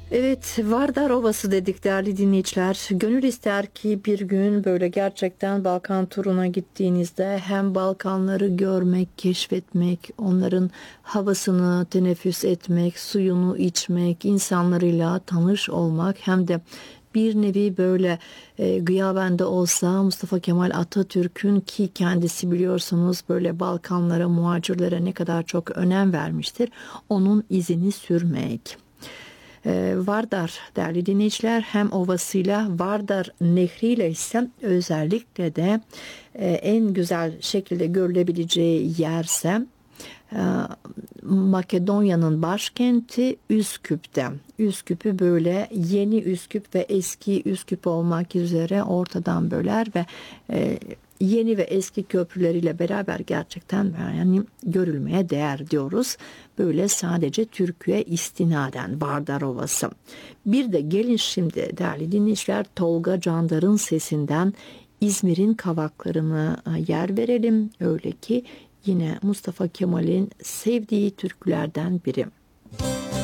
Evet, Vardar Ovası dedik değerli dinleyiciler. Gönül ister ki bir gün böyle gerçekten Balkan turuna gittiğinizde hem Balkanları görmek, keşfetmek, onların havasını teneffüs etmek, suyunu içmek, insanlarıyla tanış olmak hem de bir nevi böyle gıyabende olsa Mustafa Kemal Atatürk'ün ki kendisi biliyorsunuz böyle Balkanlara, muhacirlere ne kadar çok önem vermiştir. Onun izini sürmek. Vardar değerli dinleyiciler hem ovasıyla Vardar nehriyle ise özellikle de en güzel şekilde görülebileceği yerse e, Makedonya'nın başkenti Üsküp'te. Üsküp'ü böyle yeni Üsküp ve eski Üsküp olmak üzere ortadan böler ve yeni ve eski köprüleriyle beraber gerçekten yani görülmeye değer diyoruz. Böyle sadece Türkiye istinaden Vardar Ovası. Bir de gelin şimdi değerli dinleyiciler Tolga Candar'ın sesinden İzmir'in kavaklarını yer verelim. Öyle ki yine Mustafa Kemal'in sevdiği türkülerden biri.